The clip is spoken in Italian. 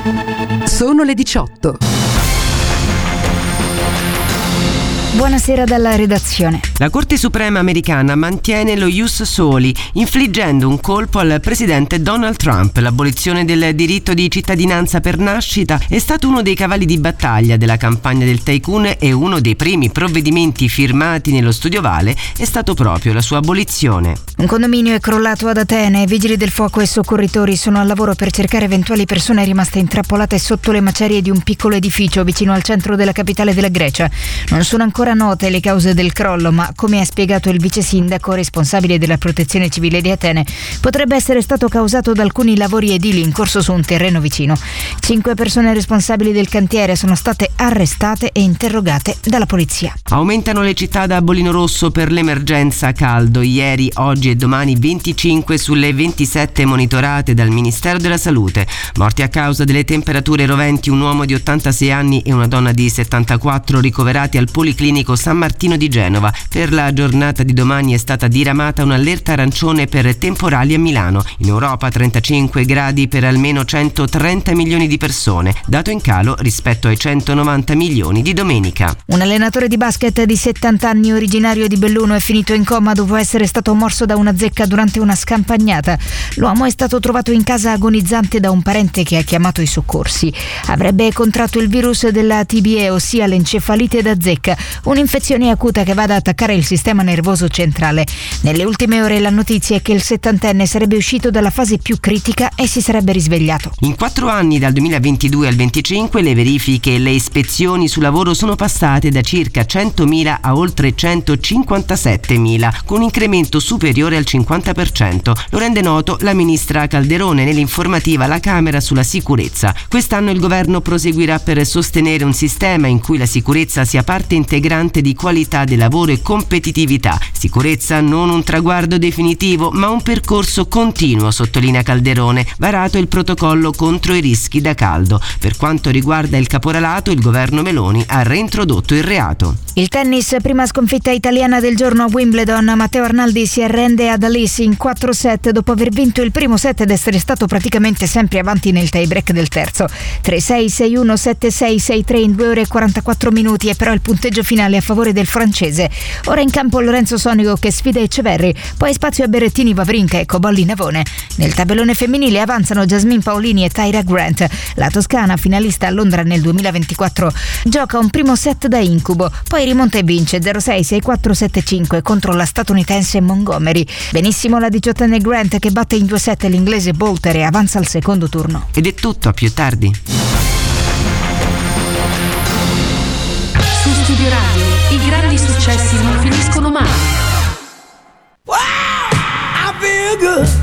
Sono le 18. Buonasera dalla redazione. La Corte Suprema americana mantiene lo ius soli, infliggendo un colpo al presidente Donald Trump. L'abolizione del diritto di cittadinanza per nascita è stato uno dei cavalli di battaglia della campagna del tycoon e uno dei primi provvedimenti firmati nello Studio Vale è stato proprio la sua abolizione. Un condominio è crollato ad Atene. Vigili del fuoco e soccorritori sono al lavoro per cercare eventuali persone rimaste intrappolate sotto le macerie di un piccolo edificio vicino al centro della capitale della Grecia. Non sono ancora note le cause del crollo, ma come ha spiegato il vice sindaco responsabile della protezione civile di Atene, potrebbe essere stato causato da alcuni lavori edili in corso su un terreno vicino. 5 persone responsabili del cantiere sono state arrestate e interrogate dalla polizia. Aumentano le città da bollino rosso per l'emergenza caldo. Ieri, oggi e domani 25 sulle 27 monitorate dal Ministero della Salute. Morti a causa delle temperature roventi un uomo di 86 anni e una donna di 74 ricoverati al Policlinico San Martino di Genova. Per la giornata di domani è stata diramata un'allerta arancione per temporali a Milano. In Europa 35 gradi per almeno 130 milioni di persone, dato in calo rispetto ai 190 milioni di domenica. Un allenatore di basket di 70 anni originario di Belluno è finito in coma dopo essere stato morso da una zecca durante una scampagnata. L'uomo è stato trovato in casa agonizzante da un parente che ha chiamato i soccorsi. Avrebbe contratto il virus della TBE, ossia l'encefalite da zecca, un'infezione acuta che va ad attaccare il sistema nervoso centrale. Nelle ultime ore la notizia è che il 70enne sarebbe uscito dalla fase più critica e si sarebbe risvegliato. In 4 anni, dal 2022 al 2025, le verifiche e le ispezioni sul lavoro sono passate da circa 100.000 a oltre 157.000, con un incremento superiore al 50%. Lo rende noto la ministra Calderone nell'informativa alla Camera sulla sicurezza. Quest'anno il governo proseguirà per sostenere un sistema in cui la sicurezza sia parte integrante di qualità del lavoro e competitività. Sicurezza non un traguardo definitivo, ma un percorso continuo, sottolinea Calderone. Varato il protocollo contro i rischi da caldo. Per quanto riguarda il caporalato, il governo Meloni ha reintrodotto il reato. Il tennis, prima sconfitta italiana del giorno a Wimbledon. Matteo Arnaldi si arrende ad Alice in 4 set dopo aver vinto il primo set ed essere stato praticamente sempre avanti nel tie break del terzo. 3-6, 6-1, 7-6, 6-3 in 2 ore e 44 minuti e però il punteggio finale a favore del francese. Ora in campo Lorenzo Sonico che sfida Eceverri, poi spazio a Berrettini, Wawrinka e Cobolli Navone. Nel tabellone femminile avanzano Jasmine Paolini e Tyra Grant. La toscana, finalista a Londra nel 2024, gioca un primo set da incubo, poi rimonta e vince 0-6, 6-4, 7-5 contro la statunitense Montgomery. Benissimo la 18enne Grant che batte in 2 set l'inglese Bolter e avanza al secondo turno. Ed è tutto, a più tardi. Su Studio Radio, i grandi successi non finiscono mai.